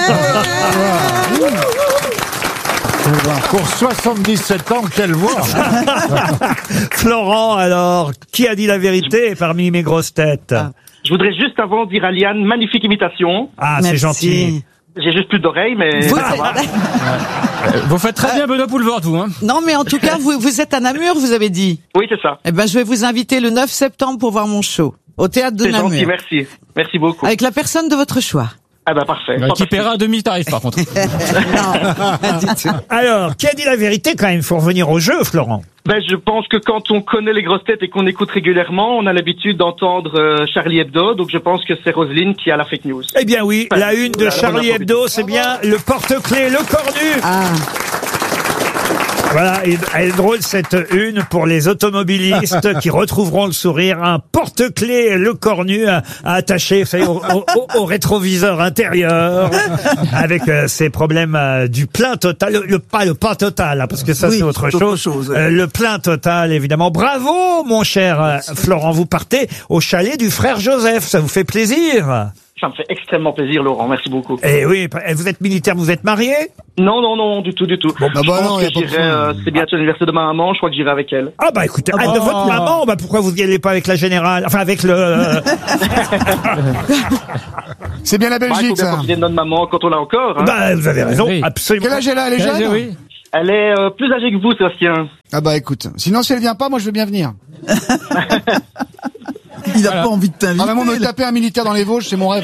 Pour 77 ans, quelle voix. Florent, alors, qui a dit la vérité parmi mes grosses têtes? Je voudrais juste avant dire à Liane, magnifique imitation. Ah, c'est gentil. J'ai juste plus d'oreilles, mais ça va. Vous faites très bien Benoît Poulvord, vous. Hein. Non, mais en tout cas, vous êtes à Namur, vous avez dit. Oui, c'est ça. Eh ben, je vais vous inviter le 9 septembre pour voir mon show. Au théâtre de C'est Namur. gentil, merci. Merci beaucoup. Avec la personne de votre choix. Ah bah parfait. Qui paiera à demi-tarif, par contre. Non, pas du tout. Alors, qui a dit la vérité quand même? Il faut revenir au jeu, Florent. Ben, je pense que quand on connaît les grosses têtes et qu'on écoute régulièrement, on a l'habitude d'entendre Charlie Hebdo, donc je pense que c'est Roselyne qui a la fake news. Eh bien oui, la une de Charlie Hebdo, c'est bien le porte-clés, le cornu. Ah. Voilà, elle est drôle cette une pour les automobilistes qui retrouveront le sourire. Un porte-clés, le cornu à attacher au rétroviseur intérieur avec ces problèmes du plein total. Pas le pas total, hein, parce que ça c'est autre chose. Le plein total, évidemment. Bravo, mon cher Florent. Vous partez au chalet du frère Joseph. Ça vous fait plaisir? Ça me fait extrêmement plaisir, Laurent. Merci beaucoup. Eh oui, vous êtes militaire, vous êtes marié? Non, du tout. Bon, je pense que j'irai, c'est bientôt l'anniversaire de ma maman, je crois que j'irai avec elle. Ah bah écoutez, de votre maman, bah pourquoi vous n'y allez pas avec la générale? Enfin, avec le... C'est bien la Belgique, il faut bien ça. profiter de notre maman quand on l'a encore. Hein. Bah, vous avez raison, Oui. absolument. Quel âge elle a? Elle est jeune? Oui. Elle est plus âgée que vous, Sébastien. Ah bah écoute, sinon si elle vient pas, moi je veux bien venir. Il a pas envie de t'inviter. Ah mais moi me taper un militaire dans les Vosges, c'est mon rêve.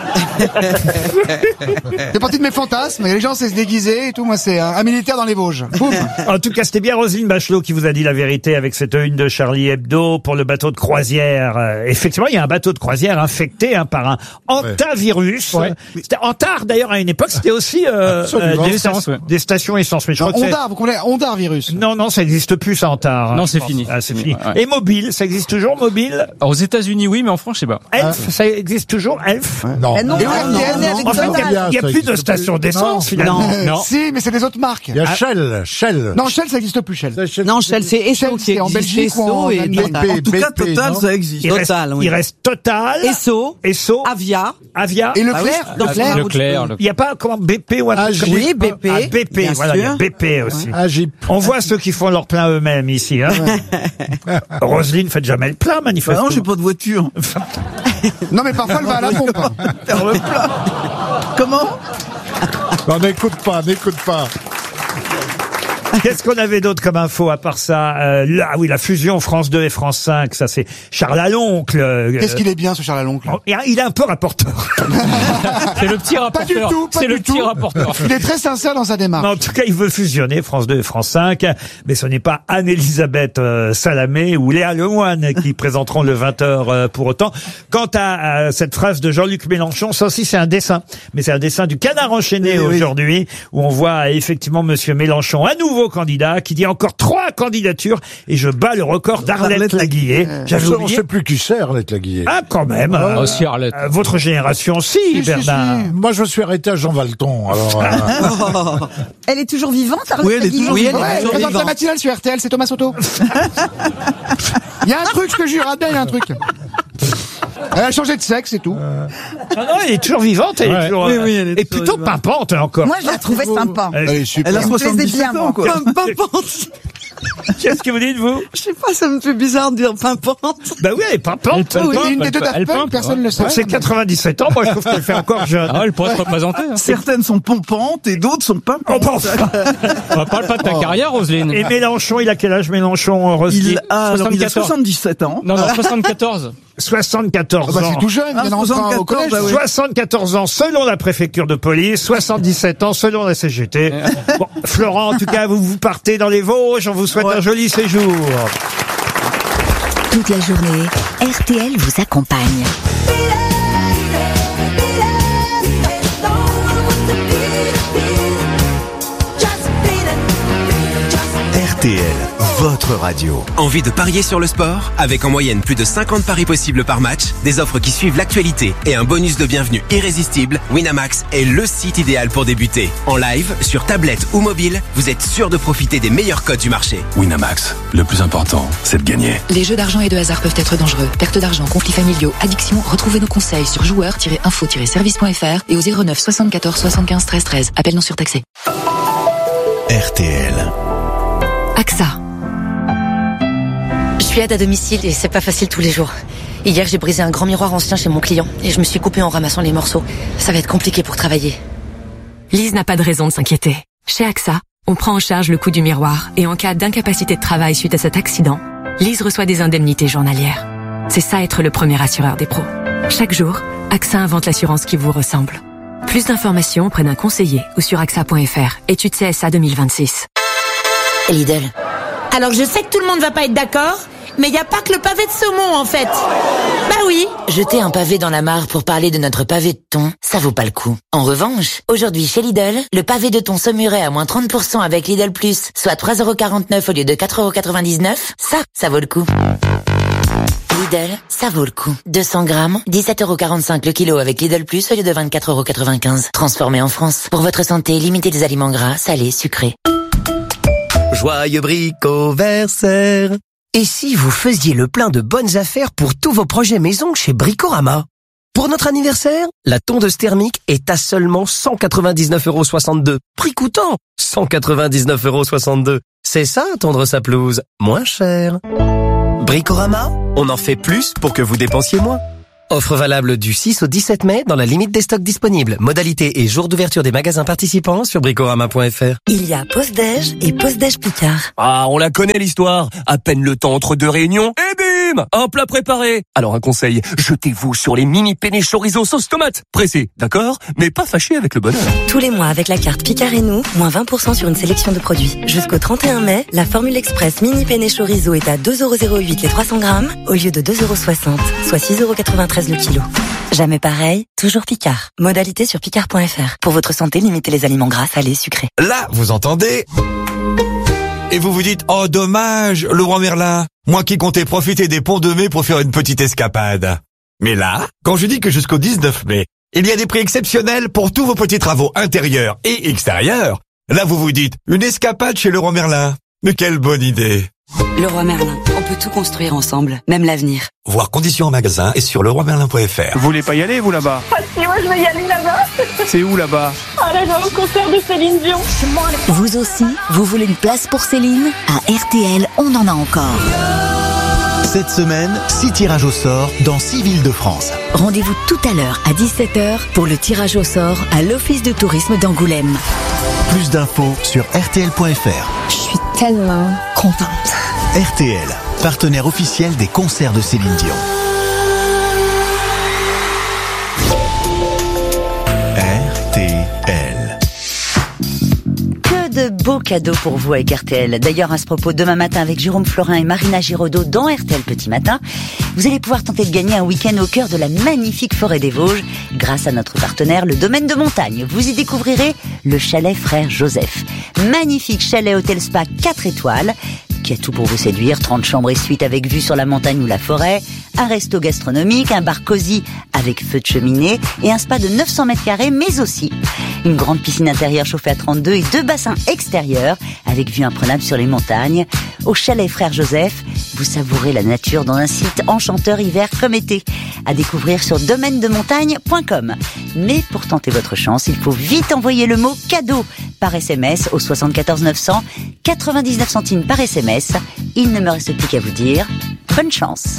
C'est partie de mes fantasmes, et les gens c'est se déguiser et tout, moi c'est un militaire dans les Vosges. Boum. En tout cas, c'était bien Roselyne Bachelot qui vous a dit la vérité avec cette une de Charlie Hebdo pour le bateau de croisière. Effectivement, il y a un bateau de croisière infecté par un hantavirus. Ouais. C'était Antar d'ailleurs à une époque, c'était aussi des stations essence. Mais je crois que Ondar, vous connaissez Ondar virus. non, ça n'existe plus ça Antar. Non, c'est fini. Ah, c'est fini. Ouais. Et mobile, ça existe toujours mobile? Alors, aux États-Unis, oui, mais en France, je sais pas. Elf, ça existe toujours Elf? Non. Non, Et non, ouais, non, avec non, En fait, non. il n'y a ça plus de existe station plus. d'essence Non. finalement. Non. Si, mais c'est des autres marques. Il y a Shell. Non, Shell ça existe plus, Shell. Non, Shell, c'est Esso Shell, qui c'est en existe. Belgique ou en Esso et Allemagne. Total. En tout cas, BP, Total, non ça existe. Total, oui. Il reste Total, Esso, Esso, Avia. Avia. Et Leclerc. Leclerc. Il n'y a pas comment BP ou un truc comme Oui, BP. Ah, BP, bien voilà, il y a sûr. BP aussi. Agip. On voit ceux qui font leur plein eux-mêmes ici. Hein. Roselyne, faites jamais le plein, Bah manifestement. non, j'ai pas de voiture. Non mais parfois elle va à la pompe. Faire le plat. Comment? Non, n'écoute pas. Qu'est-ce qu'on avait d'autre comme info à part ça la fusion France 2 et France 5, ça c'est Charles Aloncle. Qu'est-ce qu'il est bien ce Charles Aloncle. Il est un peu rapporteur. C'est le petit rapporteur. du tout, pas C'est du le petit tout. rapporteur. Il est très sincère dans sa Mais démarche. en tout cas, il veut fusionner France 2 et France 5, mais ce n'est pas Anne-Elisabeth Salamé ou Léa Lemoine qui présenteront le 20h pour autant. Quant à cette phrase de Jean-Luc Mélenchon, ça aussi c'est un dessin, mais c'est un dessin du Canard enchaîné aujourd'hui, où on voit effectivement Monsieur Mélenchon, à nouveau candidat, qui dit encore 3 candidatures et je bats le record d'Arlette Laguillet. J'avais On oublié. sait plus qui c'est, Arlette Laguillet. Ah, quand même. Aussi Arlette. Votre génération, si, Bernard. Moi, je me suis arrêté à Jean Valton. Alors, Elle est toujours vivante, Arlette Oui, elle est Laguillet toujours Oui, elle est Ouais, il toujours présente la vivante. matinale sur RTL, c'est Thomas Soto. Il y a un truc, je te jure, Adèle, il y a un truc. Elle a changé de sexe et tout. Non, elle est toujours vivante, elle est Ouais. toujours, Oui, oui, elle est et toujours plutôt vivante. pimpante encore. Moi, je la trouvais sympa. Elle est super. Elle a me plaisait 77 bien, ans, moi. quoi. Pimpante. Qu'est-ce que vous dites, vous? Je sais pas, ça me fait bizarre de dire pimpante. Bah oui, elle est pimpante. Elle Oui, pimpe, une des deux Daft elle Punk, pimpe, personne ne le sait. Pour ses 97 ans, moi, je trouve qu'elle fait encore jeune. Ah, elle pourrait se représenter. Hein. Certaines sont pompantes et d'autres sont pas Oh, pompantes. bon. Parle pas de ta carrière, Roselyne. Et Mélenchon, il a quel âge, Mélenchon, Roselyne? Il a 74. 77 ans. Non, 74. 74 Ah bah, c'est ans. tout jeune, il vient d'entrer au 74, collège. ah oui. 74 ans selon la préfecture de police, 77 ans selon la CGT. Bon, Florent, en tout cas, vous partez dans les Vosges, on vous souhaite un joli séjour. Toute la journée, RTL vous accompagne. RTL, votre Radio. Envie de parier sur le sport? Avec en moyenne plus de 50 paris possibles par match, des offres qui suivent l'actualité et un bonus de bienvenue irrésistible, Winamax est le site idéal pour débuter. En live, sur tablette ou mobile, vous êtes sûr de profiter des meilleurs codes du marché. Winamax, le plus important, c'est de gagner. Les jeux d'argent et de hasard peuvent être dangereux. Perte d'argent, conflits familiaux, addiction. Retrouvez nos conseils sur joueurs-info-service.fr et au 09 74 75 13 13. Appel non surtaxé. RTL. AXA. Je suis aide à domicile et c'est pas facile tous les jours. Hier, j'ai brisé un grand miroir ancien chez mon client et je me suis coupée en ramassant les morceaux. Ça va être compliqué pour travailler. Lise n'a pas de raison de s'inquiéter. Chez AXA, on prend en charge le coût du miroir et en cas d'incapacité de travail suite à cet accident, Lise reçoit des indemnités journalières. C'est ça être le premier assureur des pros. Chaque jour, AXA invente l'assurance qui vous ressemble. Plus d'informations auprès d'un conseiller ou sur AXA.fr. Étude CSA 2026. Lidl. Alors je sais que tout le monde va pas être d'accord, mais il y a pas que le pavé de saumon en fait. Bah oui. Jeter un pavé dans la mare pour parler de notre pavé de thon, ça vaut pas le coup. En revanche, aujourd'hui chez Lidl, le pavé de thon saumuret à moins 30% avec Lidl Plus, soit 3,49€ au lieu de 4,99€, ça vaut le coup. Lidl, ça vaut le coup. 200 grammes, 17,45€ le kilo avec Lidl Plus au lieu de 24,95€. Transformé en France. Pour votre santé, limitez les aliments gras, salés, sucrés. Joyeux Bricoversaire. Et si vous faisiez le plein de bonnes affaires pour tous vos projets maison chez Bricorama? Pour notre anniversaire, la tondeuse thermique est à seulement 199,62€. Prix coûtant 199,62€. C'est ça, tondre sa pelouse, moins cher. Bricorama, on en fait plus pour que vous dépensiez moins. Offre valable du 6 au 17 mai dans la limite des stocks disponibles. Modalité et jour d'ouverture des magasins participants sur bricorama.fr. Il y a pause-déj et pause-déj Picard. Ah, on la connaît l'histoire. À peine le temps entre deux réunions et bim, un plat préparé. Alors un conseil, jetez-vous sur les mini penne chorizo sauce tomate. Pressé, d'accord, mais pas fâché avec le bonheur. Tous les mois avec la carte Picard et nous, moins 20% sur une sélection de produits. Jusqu'au 31 mai, la formule express mini penne chorizo est à 2,08€ les 300 grammes au lieu de 2,60€, soit 6,93€ le kilo. Jamais pareil, toujours Picard. Modalité sur picard.fr. Pour votre santé, limitez les aliments gras, salés, sucrés. Là, vous entendez? Et vous vous dites, oh dommage, le roi Merlin, moi qui comptais profiter des ponts de mai pour faire une petite escapade. Mais là, quand je dis que jusqu'au 19 mai, il y a des prix exceptionnels pour tous vos petits travaux intérieurs et extérieurs, là vous vous dites, une escapade chez le roi Merlin. Mais quelle bonne idée. Le roi Merlin, on peut tout construire ensemble, même l'avenir. Voir conditions en magasin et sur leroimerlin.fr. Vous voulez pas y aller, vous, là-bas? Ah si, moi je vais y aller là-bas. C'est où, là-bas? Ah là-bas, au concert de Céline Dion. Vous aussi, vous voulez une place pour Céline? À RTL, on en a encore. Cette semaine, 6 tirages au sort dans 6 villes de France. Rendez-vous tout à l'heure à 17h pour le tirage au sort à l'Office de tourisme d'Angoulême. Plus d'infos sur rtl.fr. Je suis tellement contente. RTL, partenaire officiel des concerts de Céline Dion. RTL. Que de beaux cadeaux pour vous avec RTL. D'ailleurs, à ce propos, demain matin avec Jérôme Florin et Marina Giraudot dans RTL Petit Matin, vous allez pouvoir tenter de gagner un week-end au cœur de la magnifique forêt des Vosges grâce à notre partenaire, le Domaine de Montagne. Vous y découvrirez le chalet Frère Joseph. Magnifique chalet hôtel spa 4 étoiles qui a tout pour vous séduire, 30 chambres et suites avec vue sur la montagne ou la forêt, un resto gastronomique, un bar cosy avec feu de cheminée et un spa de 900 mètres carrés, mais aussi une grande piscine intérieure chauffée à 32 et 2 bassins extérieurs avec vue imprenable sur les montagnes. Au chalet Frère Joseph, vous savourez la nature dans un site enchanteur hiver comme été. À découvrir sur domainedemontagne.com. Mais pour tenter votre chance, il faut vite envoyer le mot cadeau par SMS au 74 900, 99 centimes par SMS. Il ne me reste plus qu'à vous dire bonne chance.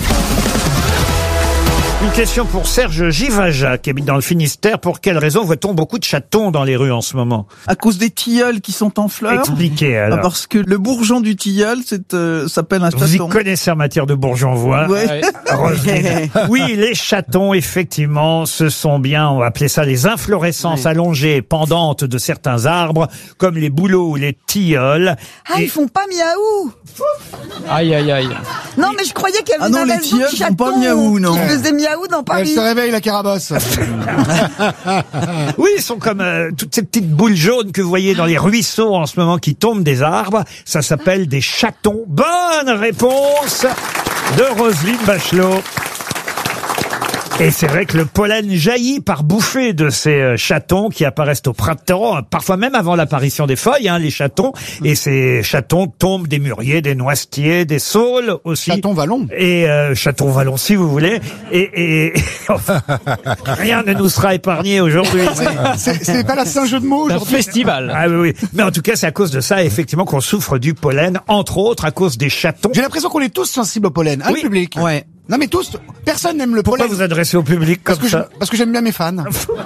Une question pour Serge Givaja, qui habite dans le Finistère. Pour quelle raison voit-on beaucoup de chatons dans les rues en ce moment? À cause des tilleuls qui sont en fleurs. Expliquez alors. Parce que le bourgeon du tilleul s'appelle un chaton. Vous y connaissez en matière de bourgeonvois. Ouais. Oui, les chatons, effectivement, ce sont bien, on va appeler ça les inflorescences allongées, pendantes de certains arbres, comme les bouleaux ou les tilleuls. Ah, ils font pas miaou. Aïe, aïe, aïe. Non, mais je croyais qu'il y avait Ah non, les tilleuls font pas miaou, non. Qui faisait miaou. où dans Elle Paris? se réveille, la carabosse. Oui, ils sont comme toutes ces petites boules jaunes que vous voyez dans les ruisseaux en ce moment qui tombent des arbres. Ça s'appelle des chatons. Bonne réponse de Roselyne Bachelot. Et c'est vrai que le pollen jaillit par bouffées de ces chatons qui apparaissent au printemps, parfois même avant l'apparition des feuilles, les chatons. Et ces chatons tombent des mûriers, des noisetiers, des saules aussi. Chaton vallon. Et chaton vallon, si vous voulez. Et rien ne nous sera épargné aujourd'hui. C'est pas la Saint-Jeu de mots C'est un aujourd'hui. festival. Ah oui. Mais en tout cas, c'est à cause de ça, effectivement, qu'on souffre du pollen, entre autres à cause des chatons. J'ai l'impression qu'on est tous sensibles au pollen, le public. Ouais. Non mais tous, personne n'aime le Pourquoi pollen. vous adressez au public comme ça? Parce que j'aime bien mes fans.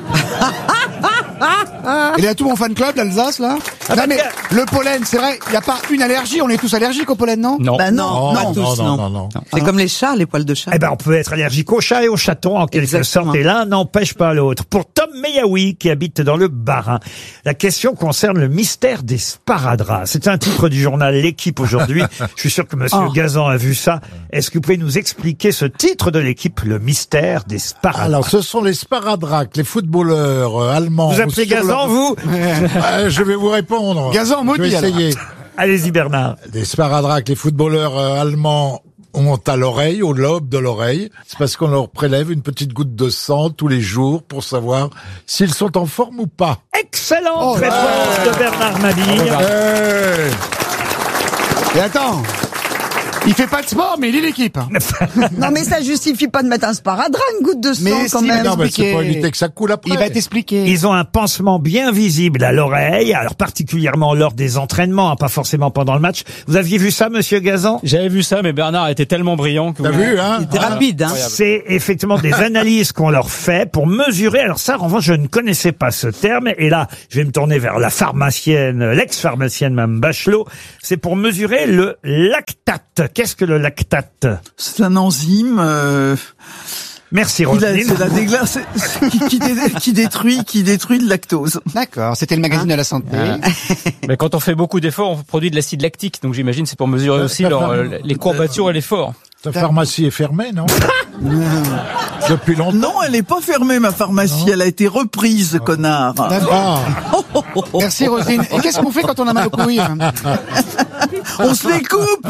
Il y a tout mon fan club, l'Alsace, là. Non mais le pollen, c'est vrai, il n'y a pas une allergie, on est tous allergiques au pollen, non? Non. Bah non, pas tous, non. C'est comme les chats, les poils de chat. Eh ben, on peut être allergique aux chats et aux chatons, en quelque sorte, et l'un n'empêche pas l'autre. Pour Tom Meyaoui, qui habite dans le Bas-Rhin, la question concerne le mystère des sparadraps. C'est un titre du journal L'Équipe aujourd'hui. Je suis sûr que monsieur Gazan a vu ça. Est-ce que vous pouvez nous expliquer ce titre de L'Équipe, le mystère des sparadraps? Alors, ce sont les sparadraps, les footballeurs allemands. Vous appelez Gazan, vous? Je vais vous répondre. Gazan, je vais maudit, essayer. Allez-y, Bernard. Les sparadraps, les footballeurs allemands ont à l'oreille, au lobe de l'oreille. C'est parce qu'on leur prélève une petite goutte de sang tous les jours pour savoir s'ils sont en forme ou pas. Excellente réponse de Bernard Mabille. Et attends, il fait pas de sport, mais il est l'équipe. Non, mais ça justifie pas de mettre un sparadrap, une goutte de sang, Mais quand si, même. Non, mais c'est expliquer. pour éviter que ça coule après. Il va t'expliquer. Ils ont un pansement bien visible à l'oreille, alors particulièrement lors des entraînements, pas forcément pendant le match. Vous aviez vu ça, monsieur Gazan? J'avais vu ça, mais Bernard était tellement brillant que T'as vu, hein? C'était rapide, hein. C'est effectivement des analyses qu'on leur fait pour mesurer. Alors ça, en revanche, je ne connaissais pas ce terme. Et là, je vais me tourner vers la pharmacienne, l'ex-pharmacienne Mme Bachelot. C'est pour mesurer le lactate. Qu'est-ce que le lactate? C'est un enzyme. Merci, Roselyne. C'est la déglace qui détruit le lactose. D'accord, c'était le magazine de la santé. Mais quand on fait beaucoup d'efforts, on produit de l'acide lactique. Donc j'imagine c'est pour mesurer aussi les courbatures et l'effort. Ta pharmacie est fermée, non? Depuis longtemps. Non, elle est pas fermée, ma pharmacie. Elle a été reprise, connard. D'accord. Merci Roselyne. Et qu'est-ce qu'on fait quand on a mal aux couilles? On se les coupe.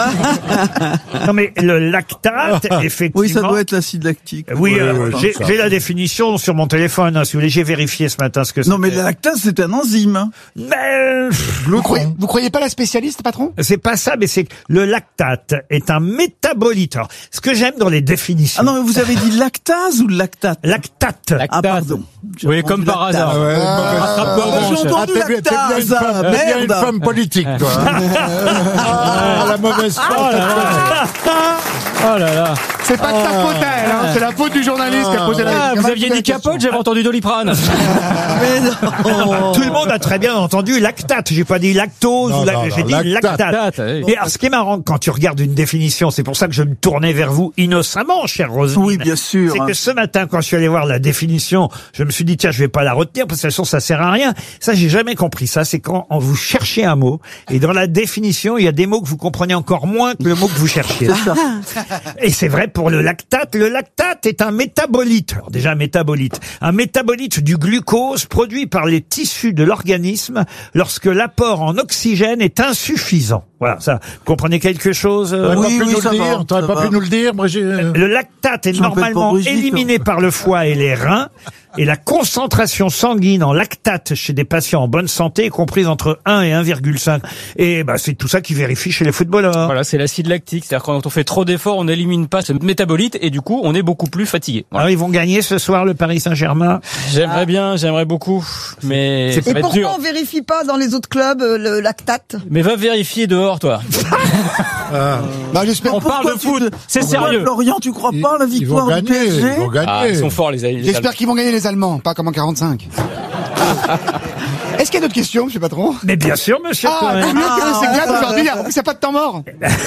Non mais le lactate, effectivement. Oui, ça doit être l'acide lactique. Oui, ouais, j'ai la définition sur mon téléphone, si vous voulez. J'ai vérifié ce matin ce que c'est. Non, mais le lactase, c'est un enzyme. Mais Vous croyez pas la spécialiste, patron? c'est pas ça, mais c'est que le lactate est un métabolite. Alors, ce que j'aime dans les définitions. Ah non, mais vous avez dit lactase ou lactate? Lactate. Ah, pardon. Oui, comme par hasard. J'ai entendu T'es bien lactase. une femme politique, toi. La mauvaise foi. Oh là là. C'est pas de ta faute à elle, hein. C'est la faute du journaliste qui a posé la question. Vous aviez dit capote, j'avais entendu Doliprane. Mais non. Tout le monde a très bien entendu lactate. J'ai pas dit lactose, Non, non, j'ai dit lactate. lactate. Oui. Et alors, ce qui est marrant, quand tu regardes une définition, c'est pour ça que je me tournais vers vous innocemment, chère Roselyne. Oui, bien sûr. C'est que ce matin, quand je suis allé voir la définition, je me suis dit, tiens, je vais pas la retenir, parce que de toute façon, ça sert à rien. Ça, j'ai jamais compris ça. C'est quand vous cherchez un mot, et dans la définition, il y a des mots que vous comprenez encore moins que le mot que vous cherchez. Et c'est vrai pour le lactate. Le lactate est un métabolite. Alors déjà, métabolite. Un métabolite du glucose produit par les tissus de l'organisme lorsque l'apport en oxygène est insuffisant. Voilà, ça. Vous comprenez quelque chose? T'aurais pas pu nous le dire. Moi, j'ai... Le lactate est Je m'appelle normalement pas Brigitte, éliminé par le foie et les reins. Et la concentration sanguine en lactate chez des patients en bonne santé est comprise entre 1 et 1,5. Et bah, c'est tout ça qui vérifie chez les footballeurs. Voilà, c'est l'acide lactique. C'est-à-dire quand on fait trop d'efforts, on n'élimine pas ce métabolite et du coup, on est beaucoup plus fatigué. Voilà. Alors, ils vont gagner ce soir le Paris Saint-Germain. J'aimerais bien, j'aimerais beaucoup, mais ça Et va être pourquoi dur. on vérifie pas dans les autres clubs le lactate? Mais va vérifier dehors, toi. Bah, j'espère. On parle de foot, c'est sérieux. Florian, tu crois pas à la Ils vont victoire du gagner. PSG? Ils vont gagner. Ah, ils sont forts, les Allemands. J'espère qu'ils vont gagner les Allemands, pas comme en 45. Est-ce qu'il y a d'autres questions, monsieur Patron? Mais bien sûr, monsieur. Ah, c'est grave aujourd'hui. En plus, il n'y a pas de temps mort.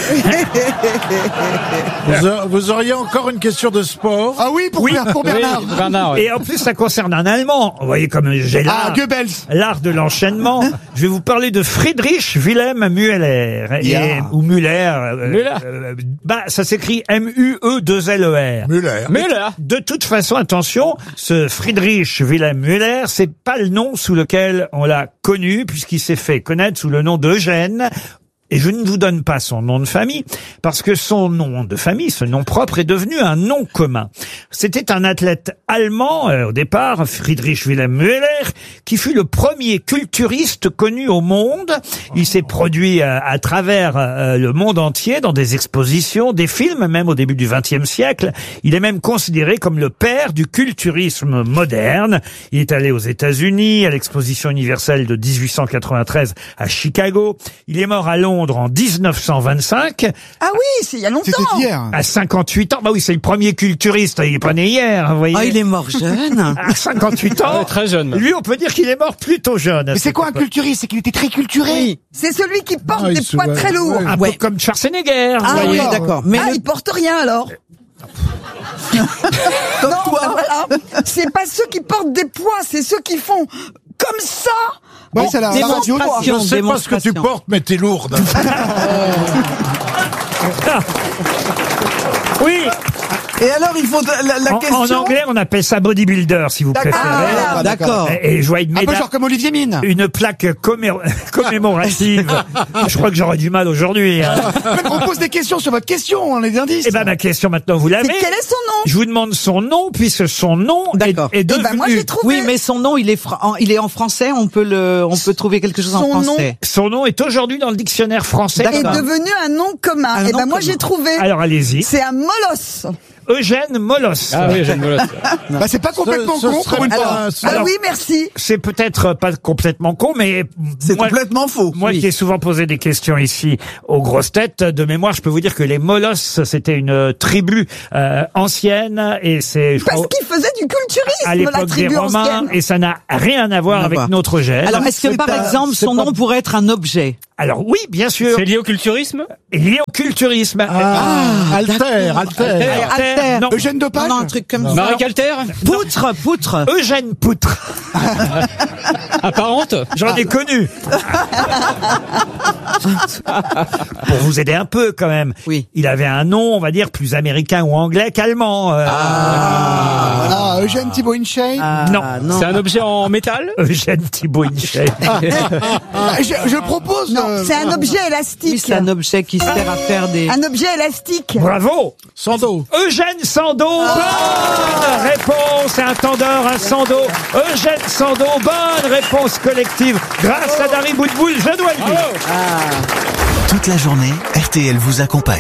Vous auriez encore une question de sport? Ah oui, pour Bernard. Oui, Bernard, ouais. Et en plus, ça concerne un Allemand. Vous voyez comme j'ai Goebbels. l'art de l'enchaînement. Je vais vous parler de Friedrich Wilhelm Müller. Ou Müller. Ça s'écrit M-U-E-2-L-E-R. Müller. De toute façon, attention, ce Friedrich Wilhelm Müller, c'est pas le nom sous lequel on l'a connu, puisqu'il s'est fait connaître sous le nom d'Eugène. Et je ne vous donne pas son nom de famille, parce que son nom de famille, ce nom propre, est devenu un nom commun. C'était un athlète allemand, au départ, Friedrich Wilhelm Müller, qui fut le premier culturiste connu au monde. Il s'est produit à travers le monde entier, dans des expositions, des films, même au début du XXe siècle. Il est même considéré comme le père du culturisme moderne. Il est allé aux États-Unis, à l'exposition universelle de 1893 à Chicago. Il est mort à Londres en 1925. Ah oui, c'est il y a longtemps. C'était hier. À 58 ans. Bah oui, c'est le premier culturiste. Il est pas né hier, vous voyez. Ah, il est mort jeune. À 58 ans. Très jeune. Lui, on peut dire qu'il est mort plutôt jeune. Mais c'est quoi un culturiste? C'est qu'il était très culturé. Oui. C'est celui qui porte des poids très lourds. Un peu comme Schwarzenegger. Ah vous oui, voyez. d'accord. Mais il porte rien alors. Non, voilà. C'est pas ceux qui portent des poids, c'est ceux qui font comme ça. Oui, c'est la radio. Je sais pas ce que tu portes, mais t'es lourde. Oui. Et alors, il faut la question. En anglais, on appelle ça bodybuilder, si vous préférez. Ah, d'accord. Et je vois une Un peu médaille, genre comme Olivier Mine. une plaque commémorative. Je crois que j'aurais du mal aujourd'hui. Hein. On pose des questions sur votre question, on a des indices. Eh ben, ma question maintenant, vous l'avez. Quel est son nom? Je vous demande son nom, puisque son nom est devenu... ben moi, j'ai trouvé. Oui, mais son nom, il est en français. On peut trouver quelque chose en français. Son nom est aujourd'hui dans le dictionnaire français. Est devenu un nom commun. Et ben moi, j'ai trouvé. Alors, allez-y. C'est un molosse. Eugène Molosse. Ah oui, Eugène Molosse. Bah, c'est pas complètement con pour une fois. Ah oui, merci. C'est peut-être pas complètement con, mais c'est complètement faux. Moi qui ai souvent posé des questions ici aux grosses têtes, de mémoire, je peux vous dire que les Molosses, c'était une tribu ancienne, et c'est parce qu'ils faisaient du culturisme à l'époque des Romains, ancienne. Et ça n'a rien à voir avec notre Eugène. Alors, est-ce que par exemple, son nom pourrait être un objet? Alors oui, bien sûr. C'est lié au culturisme? Lié au culturisme. Alter. Non. Eugène Dopage? Non, un truc comme ça. Marie Calter? Poutre. Eugène Poutre. Apparente? J'en ai connu. Pour vous aider un peu quand même. Oui. Il avait un nom, on va dire, plus américain ou anglais qu'allemand. Eugène Thibault Inchey? Non. C'est un objet en métal? Eugène Thibault Inchey. Je propose. Non, c'est un objet élastique. Oui, c'est un objet qui sert à faire des... Un objet élastique. Bravo. Sando. Eugène Sando. Bonne réponse. Un tendeur, un Sando. Eugène Sando. Bonne réponse collective. Grâce à Dari Boudboul, je dois le dire. Toute la journée, RTL vous accompagne.